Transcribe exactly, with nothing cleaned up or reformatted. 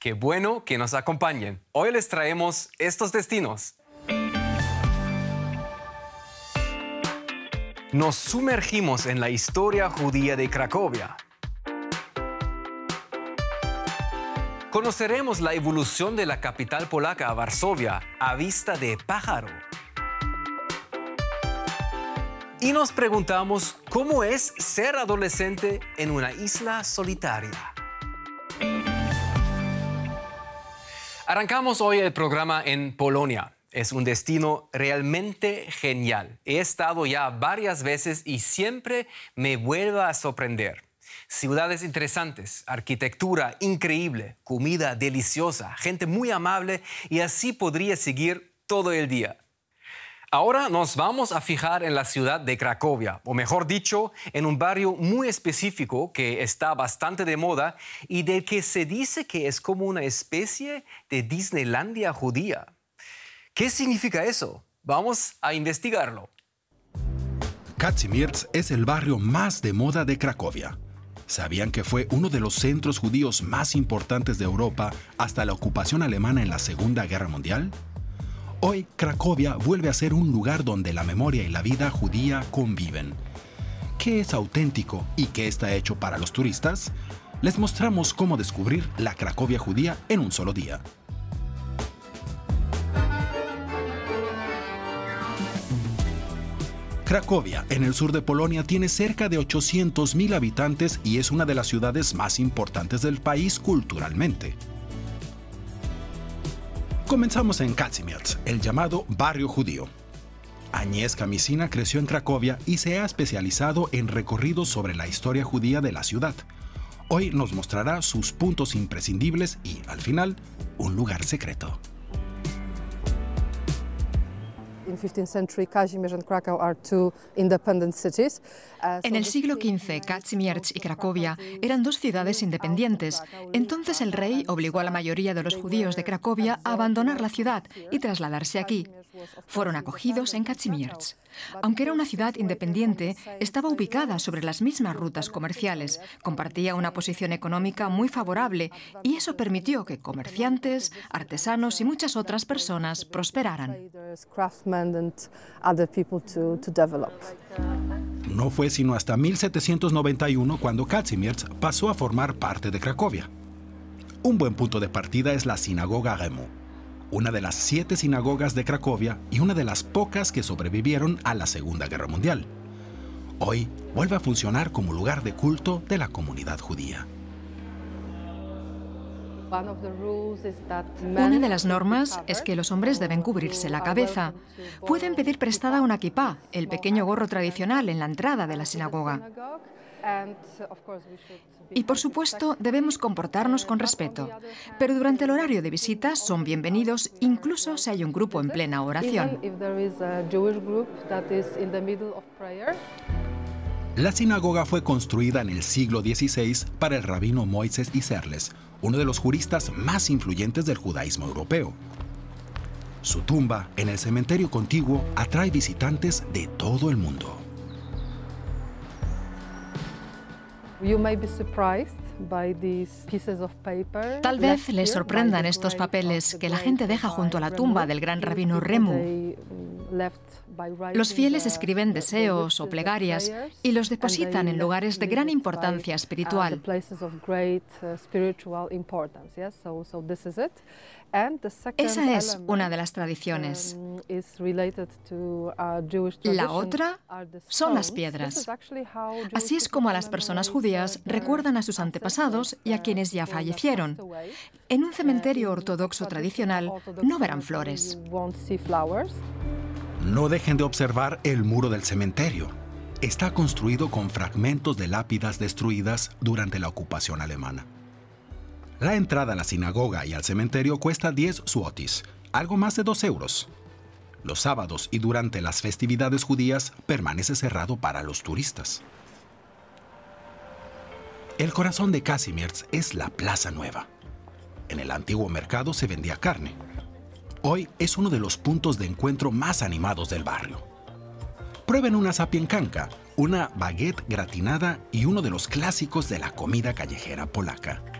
Qué bueno que nos acompañen. Hoy les traemos estos destinos. Nos sumergimos en la historia judía de Cracovia. Conoceremos la evolución de la capital polaca a Varsovia a vista de pájaro. Y nos preguntamos cómo es ser adolescente en una isla solitaria. Arrancamos hoy el programa en Polonia. Es un destino realmente genial. He estado ya varias veces y siempre me vuelve a sorprender. Ciudades interesantes, arquitectura increíble, comida deliciosa, gente muy amable y así podría seguir todo el día. Ahora nos vamos a fijar en la ciudad de Cracovia, o mejor dicho, en un barrio muy específico que está bastante de moda y del que se dice que es como una especie de Disneylandia judía. ¿Qué significa eso? Vamos a investigarlo. Kazimierz es el barrio más de moda de Cracovia. ¿Sabían que fue uno de los centros judíos más importantes de Europa hasta la ocupación alemana en la Segunda Guerra Mundial? Hoy, Cracovia vuelve a ser un lugar donde la memoria y la vida judía conviven. ¿Qué es auténtico y qué está hecho para los turistas? Les mostramos cómo descubrir la Cracovia judía en un solo día. Cracovia, en el sur de Polonia, tiene cerca de ochocientos mil habitantes y es una de las ciudades más importantes del país culturalmente. Comenzamos en Kazimierz, el llamado barrio judío. Agnieszka Misina creció en Cracovia y se ha especializado en recorridos sobre la historia judía de la ciudad. Hoy nos mostrará sus puntos imprescindibles y, al final, un lugar secreto. En el siglo quince, Kazimierz y Cracovia eran dos ciudades independientes. Entonces el rey obligó a la mayoría de los judíos de Cracovia a abandonar la ciudad y trasladarse aquí. Fueron acogidos en Kazimierz. Aunque era una ciudad independiente, estaba ubicada sobre las mismas rutas comerciales, compartía una posición económica muy favorable y eso permitió que comerciantes, artesanos y muchas otras personas prosperaran. No fue sino hasta mil setecientos noventa y uno cuando Kazimierz pasó a formar parte de Cracovia. Un buen punto de partida es la sinagoga Remu, una de las siete sinagogas de Cracovia y una de las pocas que sobrevivieron a la Segunda Guerra Mundial. Hoy vuelve a funcionar como lugar de culto de la comunidad judía. Una de las normas es que los hombres deben cubrirse la cabeza. Pueden pedir prestada una kipá, el pequeño gorro tradicional en la entrada de la sinagoga. Y por supuesto, debemos comportarnos con respeto. Pero durante el horario de visitas son bienvenidos, incluso si hay un grupo en plena oración. La sinagoga fue construida en el siglo dieciséis para el rabino Moisés Isserles, uno de los juristas más influyentes del judaísmo europeo. Su tumba, en el cementerio contiguo, atrae visitantes de todo el mundo. Tal vez les sorprendan estos papeles que la gente deja junto a la tumba del gran rabino Remu. Los fieles escriben deseos o plegarias y los depositan en lugares de gran importancia espiritual. Esa es una de las tradiciones. La otra son las piedras. Así es como a las personas judías recuerdan a sus antepasados y a quienes ya fallecieron. En un cementerio ortodoxo tradicional no verán flores. No dejen de observar el muro del cementerio. Está construido con fragmentos de lápidas destruidas durante la ocupación alemana. La entrada a la sinagoga y al cementerio cuesta diez złoty, algo más de dos euros. Los sábados y durante las festividades judías permanece cerrado para los turistas. El corazón de Kazimierz es la Plaza Nueva. En el antiguo mercado se vendía carne. Hoy es uno de los puntos de encuentro más animados del barrio. Prueben una sapienkanka, una baguette gratinada y uno de los clásicos de la comida callejera polaca.